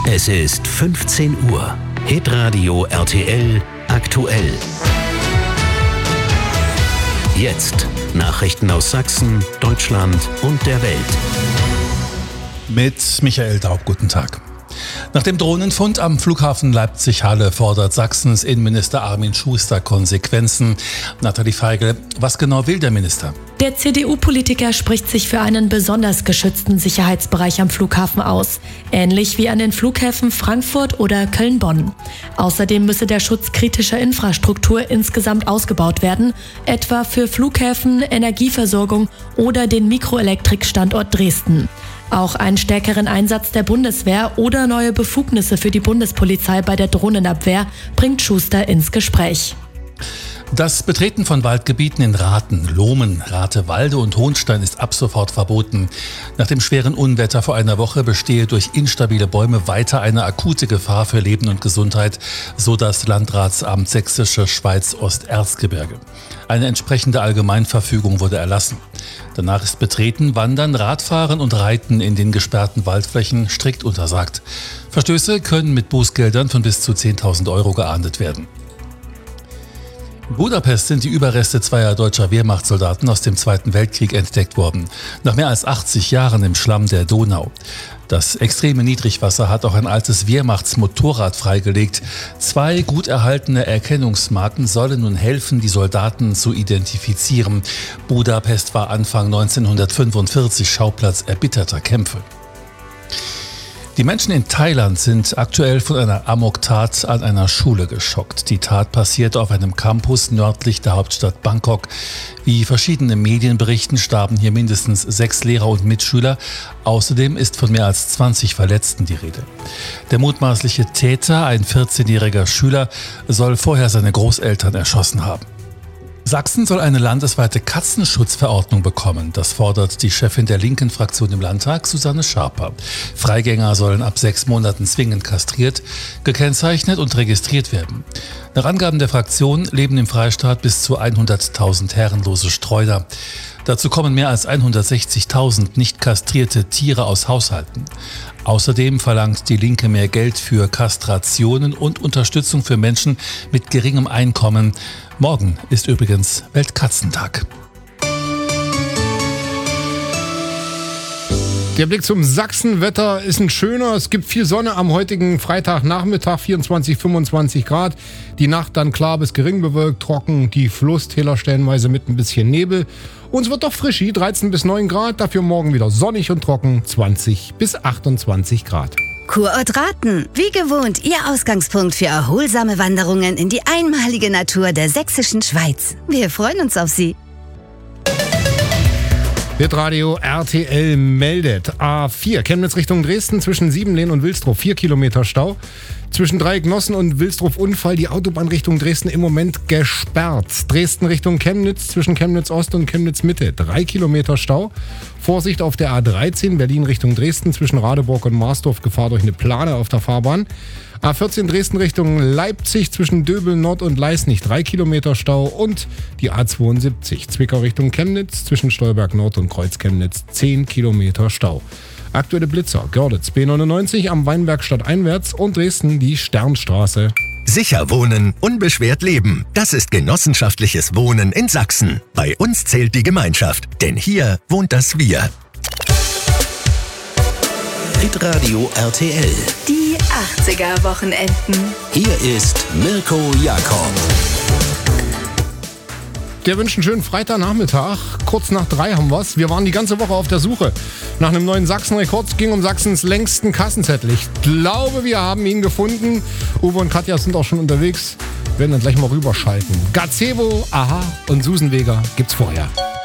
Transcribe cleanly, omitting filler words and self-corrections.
Es ist 15 Uhr. Hitradio RTL aktuell. Jetzt Nachrichten aus Sachsen, Deutschland und der Welt. Mit Michael Daub, guten Tag. Nach dem Drohnenfund am Flughafen Leipzig-Halle fordert Sachsens Innenminister Armin Schuster Konsequenzen. Nathalie Feigl, was genau will der Minister? Der CDU-Politiker spricht sich für einen besonders geschützten Sicherheitsbereich am Flughafen aus. Ähnlich wie an den Flughäfen Frankfurt oder Köln-Bonn. Außerdem müsse der Schutz kritischer Infrastruktur insgesamt ausgebaut werden, etwa für Flughäfen, Energieversorgung oder den Mikroelektrikstandort Dresden. Auch einen stärkeren Einsatz der Bundeswehr oder neue Befugnisse für die Bundespolizei bei der Drohnenabwehr bringt Schuster ins Gespräch. Das Betreten von Waldgebieten in Rathen, Lohmen, Ratewalde und Hohnstein ist ab sofort verboten. Nach dem schweren Unwetter vor einer Woche bestehe durch instabile Bäume weiter eine akute Gefahr für Leben und Gesundheit, so das Landratsamt Sächsische Schweiz-Osterzgebirge. Eine entsprechende Allgemeinverfügung wurde erlassen. Danach ist Betreten, Wandern, Radfahren und Reiten in den gesperrten Waldflächen strikt untersagt. Verstöße können mit Bußgeldern von bis zu 10.000 Euro geahndet werden. In Budapest sind die Überreste zweier deutscher Wehrmachtssoldaten aus dem Zweiten Weltkrieg entdeckt worden. Nach mehr als 80 Jahren im Schlamm der Donau. Das extreme Niedrigwasser hat auch ein altes Wehrmachtsmotorrad freigelegt. 2 gut erhaltene Erkennungsmarken sollen nun helfen, die Soldaten zu identifizieren. Budapest war Anfang 1945 Schauplatz erbitterter Kämpfe. Die Menschen in Thailand sind aktuell von einer Amoktat an einer Schule geschockt. Die Tat passierte auf einem Campus nördlich der Hauptstadt Bangkok. Wie verschiedene Medien berichten, starben hier mindestens 6 Lehrer und Mitschüler. Außerdem ist von mehr als 20 Verletzten die Rede. Der mutmaßliche Täter, ein 14-jähriger Schüler, soll vorher seine Großeltern erschossen haben. Sachsen soll eine landesweite Katzenschutzverordnung bekommen. Das fordert die Chefin der linken Fraktion im Landtag, Susanne Schaper. Freigänger sollen ab 6 Monaten zwingend kastriert, gekennzeichnet und registriert werden. Nach Angaben der Fraktion leben im Freistaat bis zu 100.000 herrenlose Streuner. Dazu kommen mehr als 160.000 nicht kastrierte Tiere aus Haushalten. Außerdem verlangt die Linke mehr Geld für Kastrationen und Unterstützung für Menschen mit geringem Einkommen. Morgen ist übrigens Weltkatzentag. Der Blick zum Sachsenwetter ist ein schöner. Es gibt viel Sonne am heutigen Freitagnachmittag, 24, 25 Grad. Die Nacht dann klar bis gering bewölkt, trocken, die Flusstäler stellenweise mit ein bisschen Nebel. Und es wird doch frischi, 13 bis 9 Grad, dafür morgen wieder sonnig und trocken, 20 bis 28 Grad. Kurort Rathen, wie gewohnt, Ihr Ausgangspunkt für erholsame Wanderungen in die einmalige Natur der sächsischen Schweiz. Wir freuen uns auf Sie. Hitradio RTL meldet. A4 Chemnitz Richtung Dresden zwischen Siebenlehn und Wilsdruff 4 Kilometer Stau. Zwischen Dreiecknossen und Wilsdruff Unfall, die Autobahn Richtung Dresden im Moment gesperrt. Dresden Richtung Chemnitz zwischen Chemnitz Ost und Chemnitz Mitte 3 Kilometer Stau. Vorsicht auf der A13 Berlin Richtung Dresden zwischen Radeburg und Marsdorf, Gefahr durch eine Plane auf der Fahrbahn. A14 Dresden Richtung Leipzig zwischen Döbel Nord und Leisnig 3 Kilometer Stau und die A72 Zwickau Richtung Chemnitz zwischen Stolberg Nord und Kreuz Chemnitz 10 Kilometer Stau. Aktuelle Blitzer Görlitz B99 am Weinberg stadteinwärts und Dresden die Sternstraße. Sicher wohnen, unbeschwert leben. Das ist genossenschaftliches Wohnen in Sachsen. Bei uns zählt die Gemeinschaft, denn hier wohnt das Wir. Hitradio RTL. Die 80er-Wochenenden. Hier ist Mirko Jakob. Der wünscht einen schönen Freitagnachmittag. Kurz nach 3 haben wir's. Wir waren die ganze Woche auf der Suche nach einem neuen Sachsen-Rekord. Es ging um Sachsens längsten Kassenzettel. Ich glaube, wir haben ihn gefunden. Uwe und Katja sind auch schon unterwegs. Wir werden dann gleich mal rüberschalten. Gazebo, Aha und Susenweger gibt's vorher.